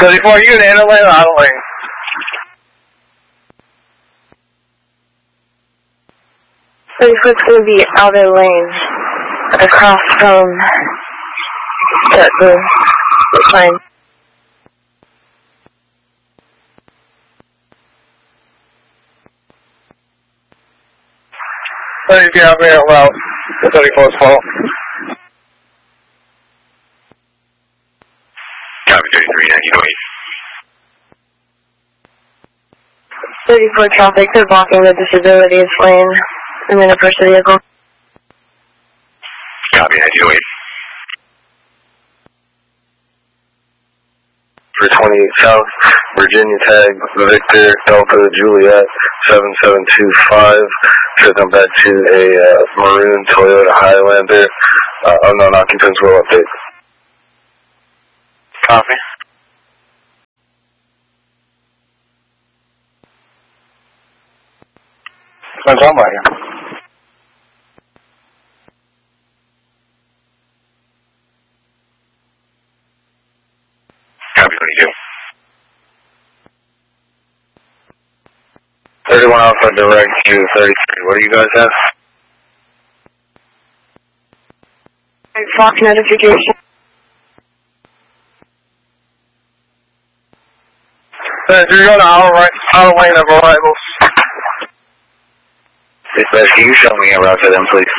34, you in inner lane or outer lane? It's going to be outer lane, across from the line. Yeah, I'm out loud. 34's fault. Copy 33, 908. 34 traffic, they're blocking the disabilities lane. I'm going to push the vehicle. Copy 908. For 28 South, Virginia tag, Victor, Delta, Juliet, 7725. Should come back to a maroon Toyota Highlander. Unknown occupants will update. Copy. What I'm talking about here. Copy 22. 31 Alpha direct to 33. What do you guys have? Fox notification. You're going to outer lane of arrivals. Dispatch, can you show me a route to them, please?